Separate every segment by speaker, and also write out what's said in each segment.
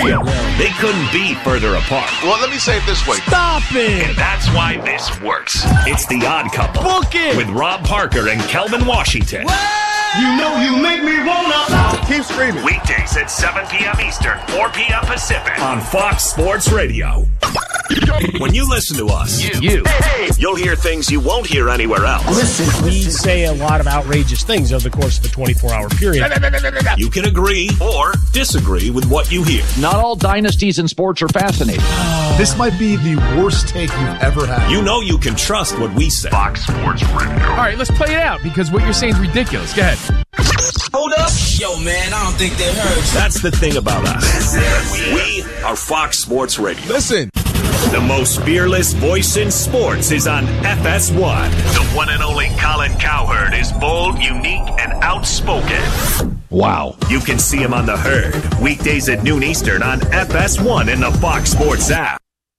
Speaker 1: feel they couldn't be further apart.
Speaker 2: Well, let me say it this way.
Speaker 3: Stop it!
Speaker 1: And that's why this works. It's The Odd Couple.
Speaker 3: Book it!
Speaker 1: With Rob Parker and Kelvin Washington.
Speaker 3: What? You know you make me wanna...
Speaker 2: Keep screaming.
Speaker 1: Weekdays at 7 p.m. Eastern, 4 p.m. Pacific. On Fox Sports Radio. When you listen to us, you'll hear things you won't hear anywhere else.
Speaker 3: Listen, we say a lot of outrageous things over the course of a 24-hour period.
Speaker 1: You can agree or disagree with what you hear.
Speaker 4: Not all dynasties in sports are fascinating.
Speaker 5: This might be the worst take you've ever had.
Speaker 1: You know you can trust what we say. Fox Sports Radio.
Speaker 6: All right, let's play it out because what you're saying is ridiculous. Go ahead.
Speaker 7: Hold up. Yo, man, I don't think they heard you.
Speaker 1: That's the thing about us. We are Fox Sports Radio.
Speaker 5: Listen.
Speaker 1: The most fearless voice in sports is on FS1. The one and only Colin Cowherd is bold, unique, and outspoken.
Speaker 4: Wow.
Speaker 1: You can see him on The Herd, weekdays at noon Eastern on FS1 and the Fox Sports app.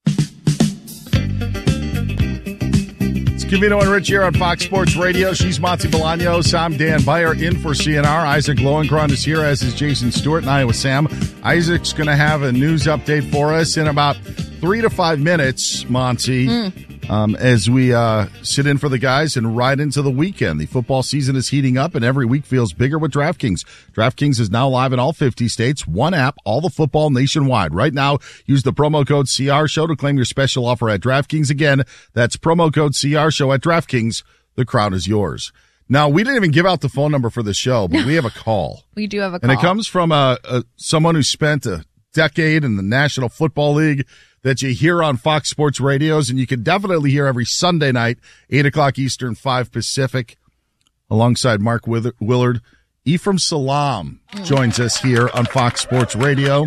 Speaker 5: Covino and Rich here on Fox Sports Radio. She's Monty Bolaños. I'm Dan Beyer in for CNR. Isaac Lowenkron is here, as is Jason Stewart, and I with Sam. Isaac's going to have a news update for us in about 3 to 5 minutes, Monty, as we sit in for the guys and ride into the weekend. The football season is heating up, and every week feels bigger with DraftKings. DraftKings is now live in all 50 states. One app, all the football nationwide. Right now, use the promo code CRSHOW to claim your special offer at DraftKings. Again, that's promo code CRSHOW at DraftKings. The crown is yours. Now, we didn't even give out the phone number for the show, but we have a call.
Speaker 8: We do have a call.
Speaker 5: And it comes from someone who spent a decade in the National Football League that you hear on Fox Sports Radios, and you can definitely hear every Sunday night, 8 o'clock Eastern, 5 Pacific, alongside Mark Willard. Ephraim Salaam joins us here on Fox Sports Radio.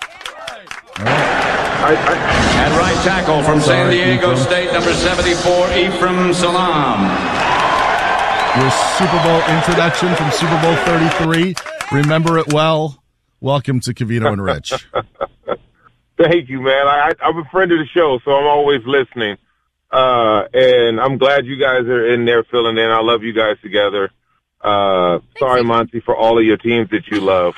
Speaker 9: At right tackle from San Diego State, number 74, Ephraim Salaam.
Speaker 5: Your Super Bowl introduction from Super Bowl 33. Remember it well. Welcome to Covino and Rich.
Speaker 10: Thank you, man. I'm a friend of the show, so I'm always listening. And I'm glad you guys are in there filling in. I love you guys together. Sorry, Monty, for all of your teams that you love.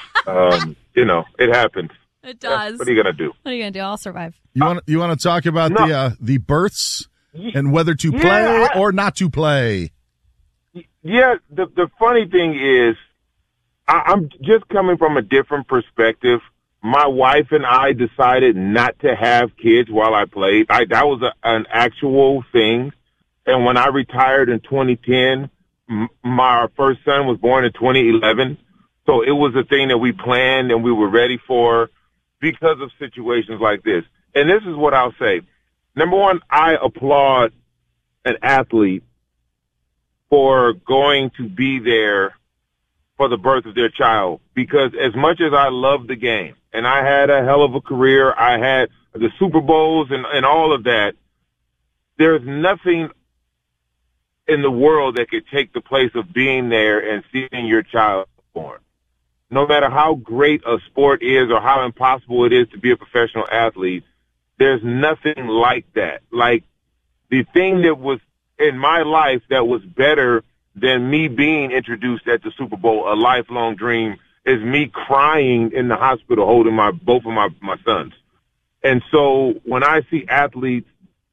Speaker 10: It happens.
Speaker 8: It does.
Speaker 10: What are you going to do?
Speaker 8: What are you going to do? I'll survive.
Speaker 5: You want to talk about the births and whether to play or not to play?
Speaker 10: Yeah, the funny thing is I'm just coming from a different perspective. My wife and I decided not to have kids while I played. That was an actual thing. And when I retired in 2010, my first son was born in 2011. So it was a thing that we planned and we were ready for because of situations like this. And this is what I'll say. Number one, I applaud an athlete for going to be there for the birth of their child, because as much as I love the game and I had a hell of a career, I had the Super Bowls and all of that, there's nothing in the world that could take the place of being there and seeing your child born. No matter how great a sport is or how impossible it is to be a professional athlete, there's nothing like that. Like, the thing that was in my life that was better than me being introduced at the Super Bowl, a lifelong dream, is me crying in the hospital holding both of my sons. And so when I see athletes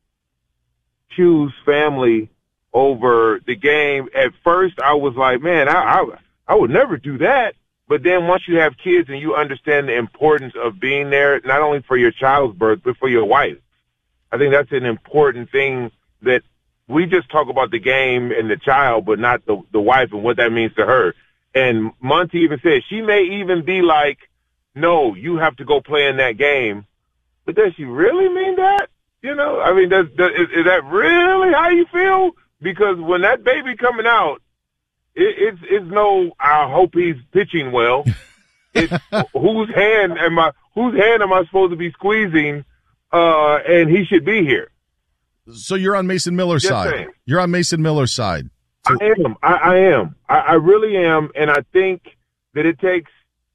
Speaker 10: choose family over the game, at first I was like, man, I would never do that. But then once you have kids and you understand the importance of being there, not only for your child's birth, but for your wife, I think that's an important thing, that we just talk about the game and the child, but not the wife and what that means to her. And Monty even said she may even be like, no, you have to go play in that game. But does she really mean that? You know, I mean, is that really how you feel? Because when that baby coming out, it's no, I hope he's pitching well. It's whose hand am I supposed to be squeezing? And he should be here.
Speaker 5: So you're on Mason Miller's side.
Speaker 10: Saying.
Speaker 5: You're on Mason Miller's side. So-
Speaker 10: I am. I really am. And I think that it takes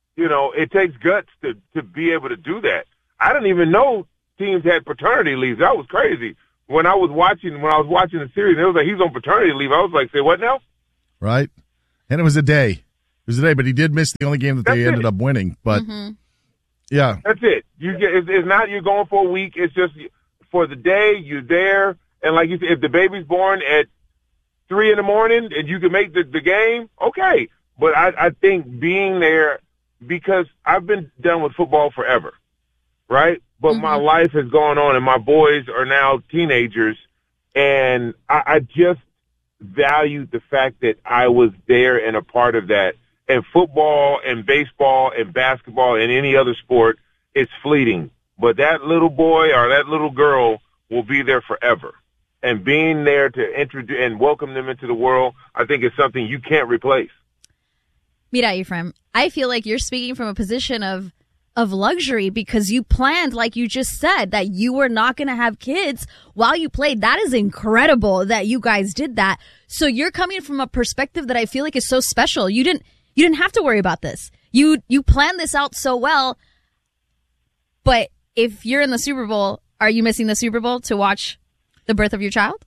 Speaker 10: guts to be able to do that. I didn't even know teams had paternity leaves. That was crazy. When I was watching the series, it was like, he's on paternity leave. I was like, say what now?
Speaker 5: Right. And it was a day. But he did miss the only game that they ended up winning. But Yeah.
Speaker 10: That's it. It's not you're going for a week. It's just for the day. You're there, and like you said, if the baby's born at 3 a.m. and you can make the game, okay. But I think being there, because I've been done with football forever, right? But my life has gone on, and my boys are now teenagers, and I just valued the fact that I was there and a part of that. And football and baseball and basketball and any other sport, it's fleeting. But that little boy or that little girl will be there forever. And being there to introduce and welcome them into the world, I think is something you can't replace.
Speaker 2: Mira, Ephraim, I feel like you're speaking from a position of luxury because you planned, like you just said, that you were not going to have kids while you played. That is incredible that you guys did that. So you're coming from a perspective that I feel like is so special. You didn't have to worry about this. You planned this out so well. But if you're in the Super Bowl, are you missing the Super Bowl to watch the birth of your child?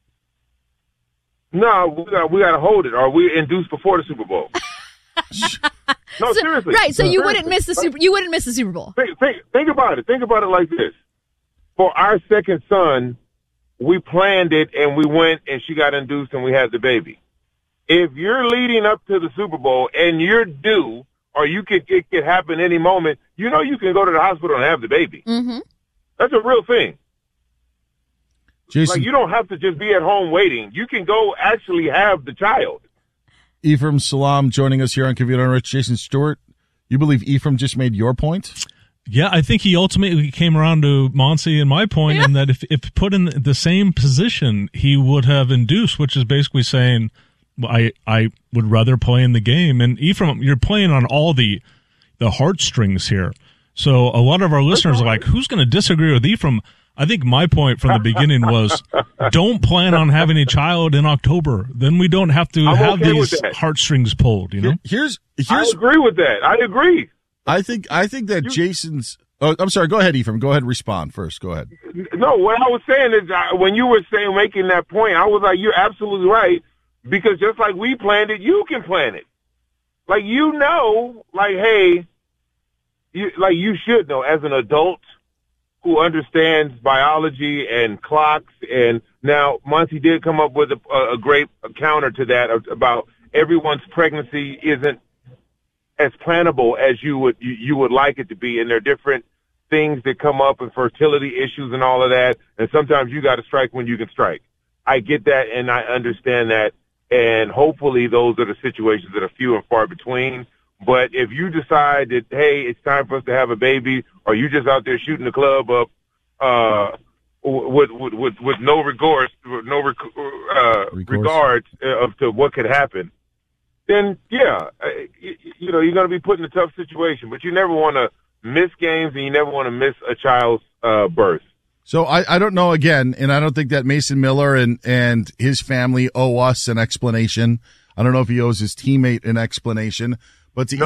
Speaker 10: No, we got to hold it. Or we induced before the Super Bowl. No, seriously.
Speaker 2: Right, so you wouldn't miss the Super Bowl.
Speaker 10: Think about it. Think about it like this. For our second son, we planned it and we went and she got induced and we had the baby. If you're leading up to the Super Bowl and you're due, or it could happen any moment, you can go to the hospital and have the baby. Mm-hmm. That's a real thing.
Speaker 5: Jason,
Speaker 10: like, you don't have to just be at home waiting. You can go actually have the child.
Speaker 5: Ephraim Salaam joining us here on Kavita and Rich. Jason Stewart, you believe Ephraim just made your point?
Speaker 8: Yeah, I think he ultimately came around to Monty and my point, and that if put in the same position, he would have induced, which is basically saying, I would rather play in the game. And Ephraim, you're playing on all the heartstrings here. So a lot of our listeners are like, who's going to disagree with Ephraim? I think my point from the beginning was, don't plan on having a child in October. Then we don't have to have these heartstrings pulled.
Speaker 5: Here's
Speaker 10: I agree with that. I agree.
Speaker 5: I think that Jason's. Oh, I'm sorry. Go ahead, Ephraim. Go ahead and respond first. Go aad.
Speaker 10: No, what I was saying is when you were making that point, I was like, you're absolutely right. Because just like we planned it, you can plan it. Like, hey, you should know as an adult who understands biology and clocks. And now Monty did come up with a great counter to that about everyone's pregnancy isn't as plannable as you would like it to be. And there are different things that come up and fertility issues and all of that. And sometimes you got to strike when you can strike. I get that and I understand that. And hopefully those are the situations that are few and far between. But if you decide that, hey, it's time for us to have a baby, or you just out there shooting the club up with no regards, regards to what could happen, then you're going to be put in a tough situation. But you never want to miss games, and you never want to miss a child's birth.
Speaker 5: So I don't know again, and I don't think that Mason Miller and his family owe us an explanation. I don't know if he owes his teammate an explanation, but I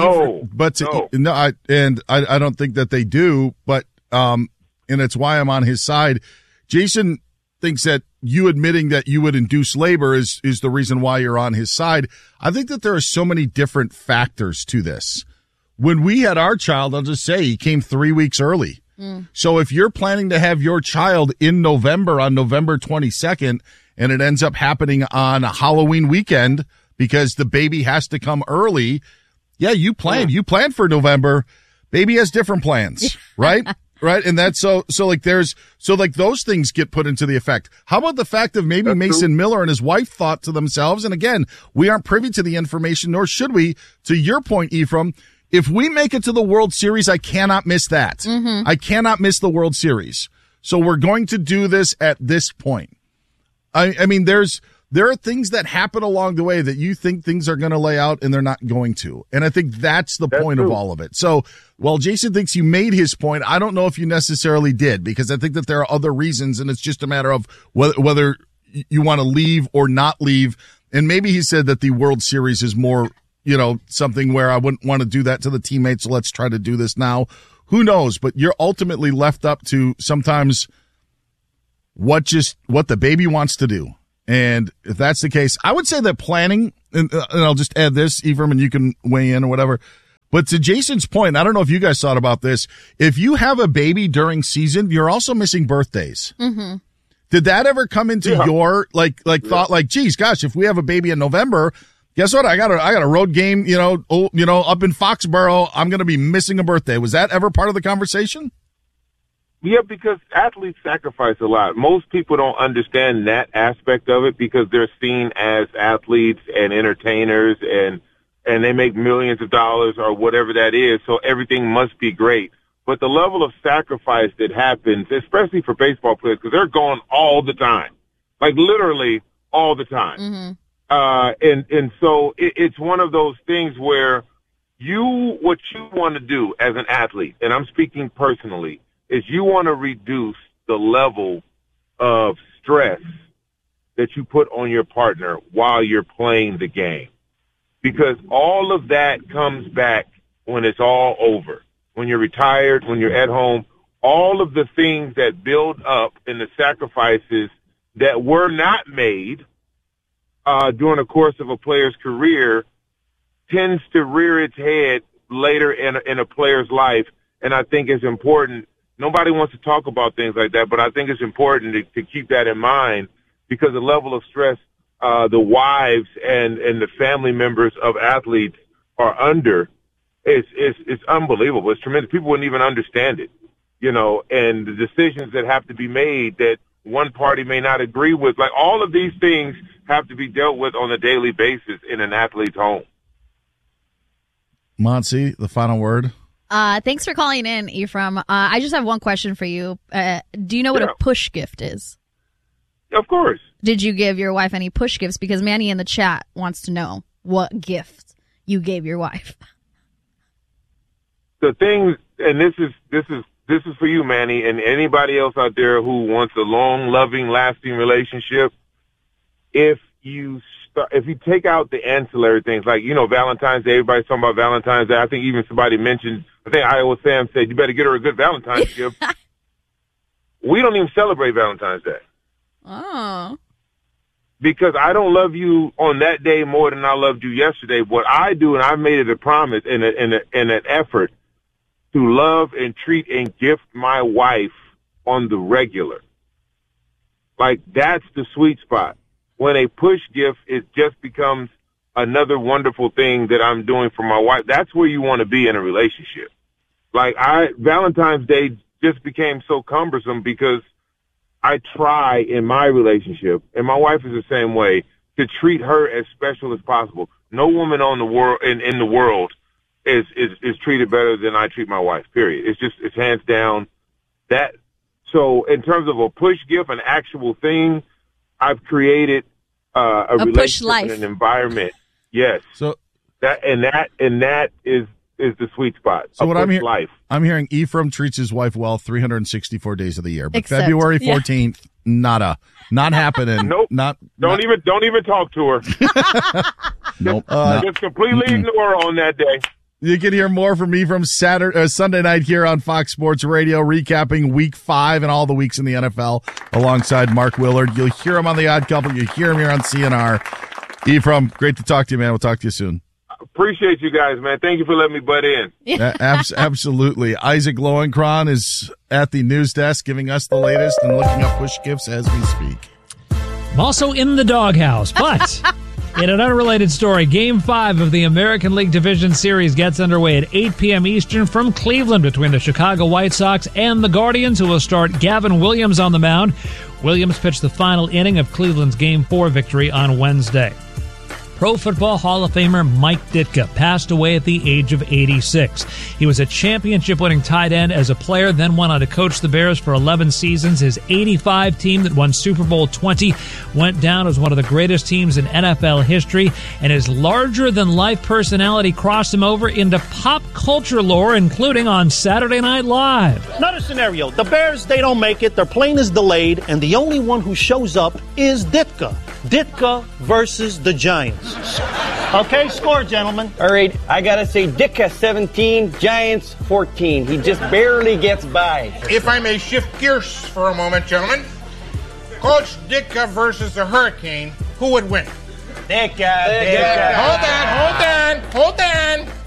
Speaker 5: don't think that they do. But and it's why I'm on his side. Jason thinks that you admitting that you would induce labor is the reason why you're on his side. I think that there are so many different factors to this. When we had our child, I'll just say he came 3 weeks early. So if you're planning to have your child in November on November 22nd and it ends up happening on a Halloween weekend because the baby has to come early, you planned for November. Baby has different plans, right? Right. And that's so those things get put into the effect. How about the fact of maybe Mason Miller and his wife thought to themselves, and again, we aren't privy to the information, nor should we, to your point, Ephraim, if we make it to the World Series, I cannot miss that. Mm-hmm. I cannot miss the World Series. So we're going to do this at this point. I mean, there are things that happen along the way that you think things are going to lay out and they're not going to. And I think that's the point of all of it. So while Jason thinks you made his point, I don't know if you necessarily did, because I think that there are other reasons, and it's just a matter of whether you want to leave or not leave. And maybe he said that the World Series is more, something where I wouldn't want to do that to the teammates, so let's try to do this now. Who knows? But you're ultimately left up to sometimes what the baby wants to do. And if that's the case, I would say that planning, and I'll just add this, Ephraim, and you can weigh in or whatever, But to Jason's point, I don't know if you guys thought about this. If you have a baby during season, you're also missing birthdays.
Speaker 2: Mm-hmm.
Speaker 5: Did that ever come into your thought? Like, geez, gosh, if we have a baby in November, guess what? I got a road game, up in Foxborough. I'm going to be missing a birthday. Was that ever part of the conversation?
Speaker 10: Yeah, because athletes sacrifice a lot. Most people don't understand that aspect of it because they're seen as athletes and entertainers and they make millions of dollars or whatever that is. So everything must be great. But the level of sacrifice that happens, especially for baseball players, because they're gone all the time, like literally all the time.
Speaker 2: Mm-hmm.
Speaker 10: And so it's one of those things where what you want to do as an athlete, and I'm speaking personally, is you want to reduce the level of stress that you put on your partner while you're playing the game. Because all of that comes back when it's all over. When you're retired, when you're at home, all of the things that build up and the sacrifices that were not made during the course of a player's career tends to rear its head later in a player's life. And I think it's important. Nobody wants to talk about things like that, but I think it's important to keep that in mind because the level of stress the wives and the family members of athletes are under it's unbelievable. It's tremendous. People wouldn't even understand it, and the decisions that have to be made that one party may not agree with. Like all of these things have to be dealt with on a daily basis in an athlete's home.
Speaker 5: Monty, the final word.
Speaker 2: Thanks for calling in, Ephraim. I just have one question for you. Do you know what a push gift is?
Speaker 10: Of course.
Speaker 2: Did you give your wife any push gifts? Because Manny in the chat wants to know what gift you gave your wife.
Speaker 10: The thing, and this is for you, Manny, and anybody else out there who wants a long, loving, lasting relationship. If you take out the ancillary things, like Valentine's Day, everybody's talking about Valentine's Day. I think even somebody mentioned. I think Iowa Sam said you better get her a good Valentine's gift. We don't even celebrate Valentine's Day.
Speaker 2: Oh.
Speaker 10: Because I don't love you on that day more than I loved you yesterday. What I do, and I've made it a promise and an effort to love and treat and gift my wife on the regular. Like, that's the sweet spot. When a push gift, it just becomes another wonderful thing that I'm doing for my wife. That's where you want to be in a relationship. Like, Valentine's Day just became so cumbersome because I try in my relationship, and my wife is the same way, to treat her as special as possible. No woman on the world in the world is treated better than I treat my wife. Period. It's hands down that. So in terms of a push gift, an actual thing, I've created a relationship and an environment. Yes.
Speaker 5: So
Speaker 10: that is the sweet spot.
Speaker 5: So what I'm hearing Ephraim treats his wife well 364 days of the year, but
Speaker 2: Except,
Speaker 5: February 14th, not happening.
Speaker 10: Nope. Don't even talk to her.
Speaker 5: Nope.
Speaker 10: Just completely ignore her on that day.
Speaker 5: You can hear more from me from Sunday night here on Fox Sports Radio, recapping Week 5 and all the weeks in the NFL alongside Mark Willard. You'll hear him on The Odd Couple. You'll hear him here on CNR. Ephraim, great to talk to you, man. We'll talk to you soon.
Speaker 10: Appreciate you guys, man. Thank you for letting me butt in.
Speaker 5: Absolutely. Isaac Lowenkron is at the news desk giving us the latest and looking up push gifts as we speak.
Speaker 11: I'm also in the doghouse, but in an unrelated story, Game 5 of the American League Division Series gets underway at 8 p.m. Eastern from Cleveland between the Chicago White Sox and the Guardians, who will start Gavin Williams on the mound. Williams pitched the final inning of Cleveland's Game 4 victory on Wednesday. Pro Football Hall of Famer Mike Ditka passed away at the age of 86. He was a championship-winning tight end as a player, then went on to coach the Bears for 11 seasons. His 85 team that won Super Bowl 20 went down as one of the greatest teams in NFL history, and his larger-than-life personality crossed him over into pop culture lore, including on Saturday Night Live.
Speaker 12: Another scenario. The Bears, they don't make it. Their plane is delayed, and the only one who shows up is Ditka. Ditka versus the Giants. Okay, score, gentlemen.
Speaker 13: All right, I gotta say Ditka 17, Giants 14. He just barely gets by.
Speaker 14: If I may shift gears for a moment, gentlemen. Coach Ditka versus the Hurricane, who would win?
Speaker 13: Ditka.
Speaker 14: Hold on.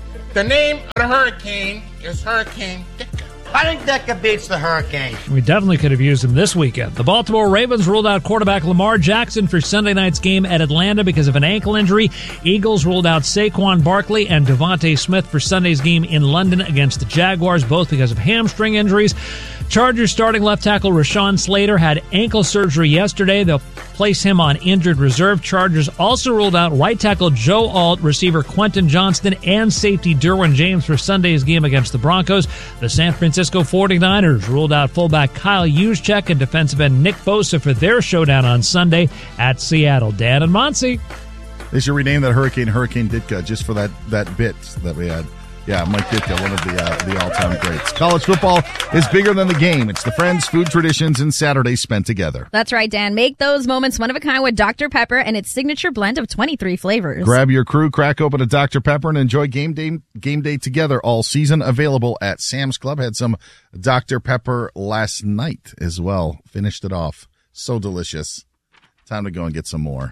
Speaker 14: The name of the hurricane is Hurricane Ditka.
Speaker 15: I think Ditka beats the Hurricane.
Speaker 11: We definitely could have used him this weekend. The Baltimore Ravens ruled out quarterback Lamar Jackson for Sunday night's game at Atlanta because of an ankle injury. Eagles ruled out Saquon Barkley and Devontae Smith for Sunday's game in London against the Jaguars, both because of hamstring injuries. Chargers starting left tackle Rashawn Slater had ankle surgery yesterday. They'll place him on injured reserve. Chargers also ruled out right tackle Joe Alt, receiver Quentin Johnston, and safety Derwin James for Sunday's game against the Broncos. The San Francisco 49ers ruled out fullback Kyle Juszczyk and defensive end Nick Bosa for their showdown on Sunday at Seattle. Dan and Monty.
Speaker 5: They should rename that Hurricane Ditka just for that bit that we had. Yeah, Mike Ditka, one of the all-time greats. College football is bigger than the game. It's the friends, food traditions, and Saturdays spent together.
Speaker 2: That's right, Dan. Make those moments one of a kind with Dr. Pepper and its signature blend of 23 flavors.
Speaker 5: Grab your crew, crack open a Dr. Pepper, and enjoy game day together all season. Available at Sam's Club. Had some Dr. Pepper last night as well. Finished it off. So delicious. Time to go and get some more.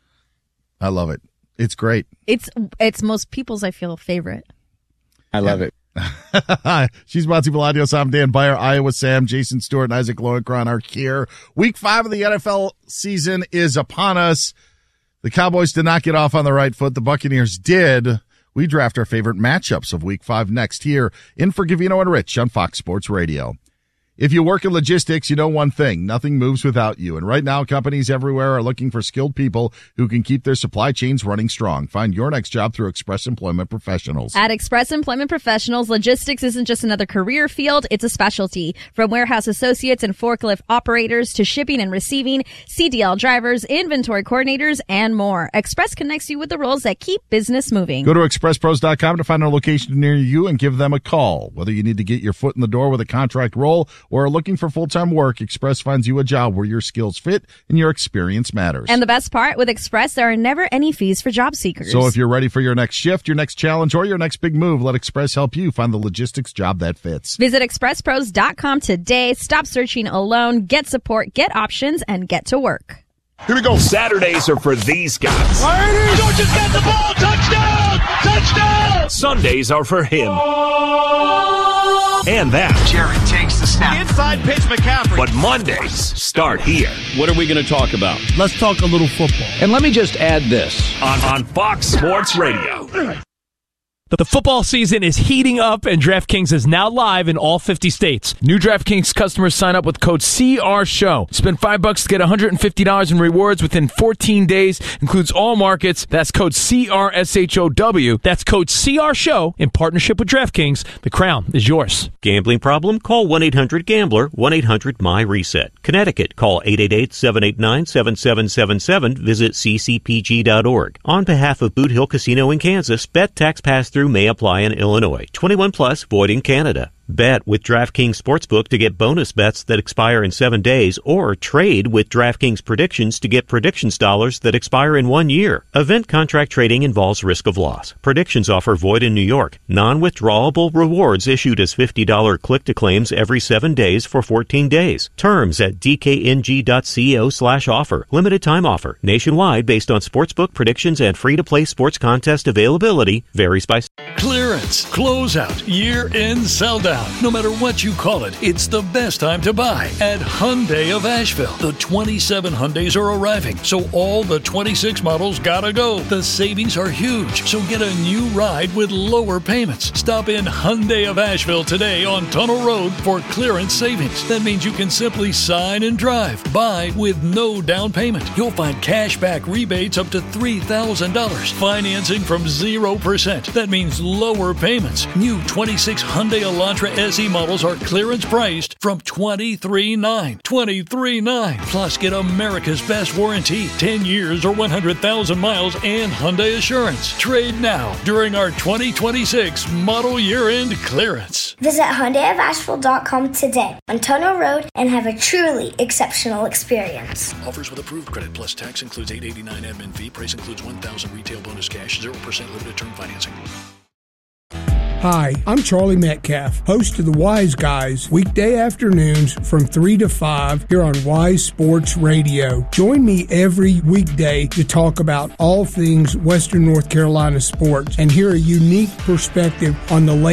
Speaker 5: I love it. It's great.
Speaker 2: It's most people's, I feel, favorite.
Speaker 16: I love it.
Speaker 5: She's Monty Bolaños. I'm Dan Beyer. Iowa Sam, Jason Stewart, and Isaac Lowenkron are here. Week 5 of the NFL season is upon us. The Cowboys did not get off on the right foot. The Buccaneers did. We draft our favorite matchups of Week 5 next here in for Gavino and Rich on Fox Sports Radio. If you work in logistics, you know one thing. Nothing moves without you. And right now, companies everywhere are looking for skilled people who can keep their supply chains running strong. Find your next job through Express Employment Professionals.
Speaker 2: At Express Employment Professionals, logistics isn't just another career field, it's a specialty. From warehouse associates and forklift operators to shipping and receiving, CDL drivers, inventory coordinators, and more. Express connects you with the roles that keep business moving.
Speaker 5: Go to expresspros.com to find a location near you and give them a call. Whether you need to get your foot in the door with a contract role or are looking for full-time work, Express finds you a job where your skills fit and your experience matters.
Speaker 2: And the best part, with Express, there are never any fees for job seekers.
Speaker 5: So if you're ready for your next shift, your next challenge, or your next big move, let Express help you find the logistics job that fits.
Speaker 2: Visit expresspros.com today. Stop searching alone. Get support, get options, and get to work.
Speaker 1: Here we go. Saturdays are for these guys.
Speaker 17: Georgia's got the ball. Touchdown! Touchdown!
Speaker 1: Sundays are for him. And that.
Speaker 17: Jared takes the snap. Inside pitch, McCaffrey.
Speaker 1: But Mondays start here.
Speaker 4: What are we going to talk about?
Speaker 3: Let's talk a little football.
Speaker 4: And let me just add this.
Speaker 1: On Fox Sports Radio.
Speaker 6: The football season is heating up, and DraftKings is now live in all 50 states. New DraftKings customers sign up with code CRSHOW. Spend $5 to get $150 in rewards within 14 days. Includes all markets. That's code CRSHOW. That's code CRSHOW in partnership with DraftKings. The crown is yours.
Speaker 18: Gambling problem? Call 1-800-GAMBLER, 1-800-MY-RESET. Connecticut, call 888-789-7777. Visit ccpg.org. On behalf of Boot Hill Casino in Kansas, bet tax pass-through may apply in Illinois. 21 plus, void in Canada. Bet with DraftKings Sportsbook to get bonus bets that expire in 7 days, or trade with DraftKings Predictions to get predictions dollars that expire in 1 year. Event contract trading involves risk of loss. Predictions offer void in New York. Non-withdrawable rewards issued as $50 click-to-claims every 7 days for 14 days. Terms at dkng.co/offer. Limited time offer. Nationwide based on sportsbook predictions and free-to-play sports contest availability. Varies by...
Speaker 19: Clearance, closeout, year-end sell-down. No matter what you call it, it's the best time to buy at Hyundai of Asheville. The 27 Hyundais are arriving, so all the 26 models gotta go. The savings are huge, so get a new ride with lower payments. Stop in Hyundai of Asheville today on Tunnel Road for clearance savings. That means you can simply sign and drive. Buy with no down payment. You'll find cashback rebates up to $3,000. Financing from 0%. That means lower payments. New 26 Hyundai Elantra SE models are clearance priced from $23,900. $23,900. Plus, get America's best warranty, 10 years or 100,000 miles, and Hyundai Assurance. Trade now during our 2026 model year-end clearance.
Speaker 20: Visit HyundaiofAsheville.com today on Tunnel Road and have a truly exceptional experience.
Speaker 19: Offers with approved credit plus tax includes $889 admin fee. Price includes $1,000 retail bonus cash, 0% limited term financing.
Speaker 16: Hi, I'm Charlie Metcalf, host of the Wise Guys, weekday afternoons from 3 to 5 here on Wise Sports Radio. Join me every weekday to talk about all things Western North Carolina sports and hear a unique perspective on the latest